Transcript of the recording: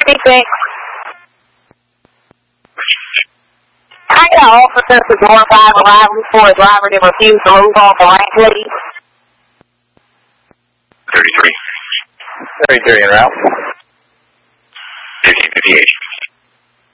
36. I got officer to door 5 arrival for a driver that refused to move off the lane, please. 33. 33 en route. 58.